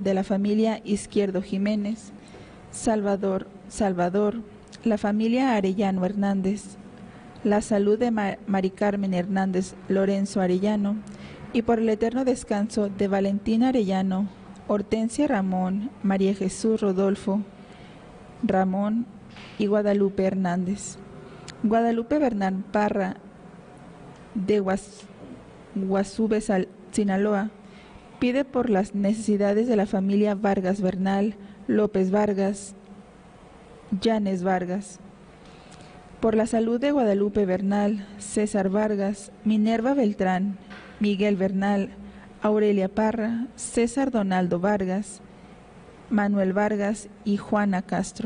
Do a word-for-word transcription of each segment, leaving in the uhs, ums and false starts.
de la familia Izquierdo Jiménez, Salvador, Salvador, la familia Arellano Hernández, la salud de Ma Mari Carmen Hernández Lorenzo Arellano, y por el eterno descanso de Valentina Arellano, Hortensia Ramón, María Jesús Rodolfo Ramón y Guadalupe Hernández. Guadalupe Bernal Parra, de Guas Guasube, Sinaloa, pide por las necesidades de la familia Vargas Bernal, López Vargas, Llanes Vargas, por la salud de Guadalupe Bernal, César Vargas, Minerva Beltrán, Miguel Bernal, Aurelia Parra, César Donaldo Vargas, Manuel Vargas y Juana Castro.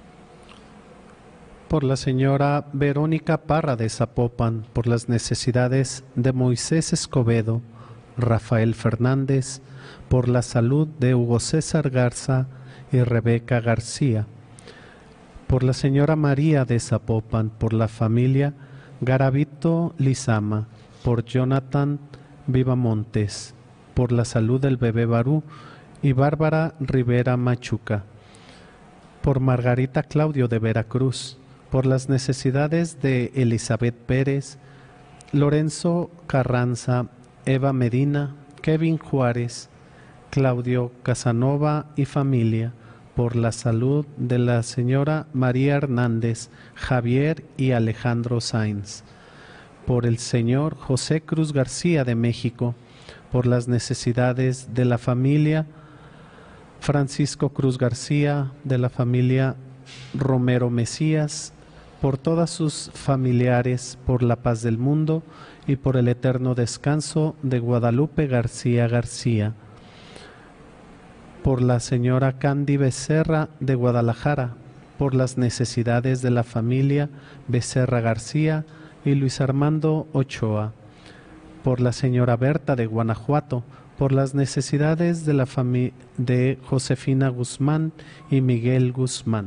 Por la señora Verónica Parra de Zapopan, por las necesidades de Moisés Escobedo, Rafael Fernández, por la salud de Hugo César Garza y Rebeca García. Por la señora María de Zapopan, por la familia Garavito Lizama, por Jonathan Vivamontes, por la salud del bebé Barú y Bárbara Rivera Machuca. Por Margarita Claudio de Veracruz, por las necesidades de Elizabeth Pérez, Lorenzo Carranza, Eva Medina, Kevin Juárez, Claudio Casanova y familia, por la salud de la señora María Hernández, Javier y Alejandro Sáenz, por el señor José Cruz García de México, por las necesidades de la familia Francisco Cruz García, de la familia Romero Mesías, por todas sus familiares, por la paz del mundo y por el eterno descanso de Guadalupe García García, por la señora Candy Becerra de Guadalajara, por las necesidades de la familia Becerra García y Luis Armando Ochoa, por la señora Berta de Guanajuato, por las necesidades de la familia de Josefina Guzmán y Miguel Guzmán.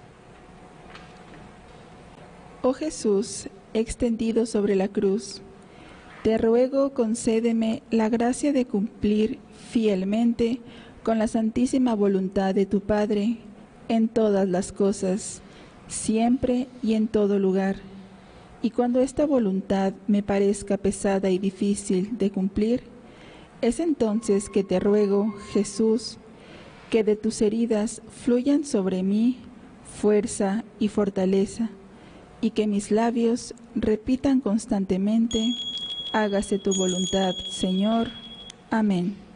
Oh Jesús, extendido sobre la cruz, te ruego concédeme la gracia de cumplir fielmente con la santísima voluntad de tu Padre en todas las cosas, siempre y en todo lugar. Y cuando esta voluntad me parezca pesada y difícil de cumplir, es entonces que te ruego, Jesús, que de tus heridas fluyan sobre mí fuerza y fortaleza, y que mis labios repitan constantemente: hágase tu voluntad, Señor. Amén.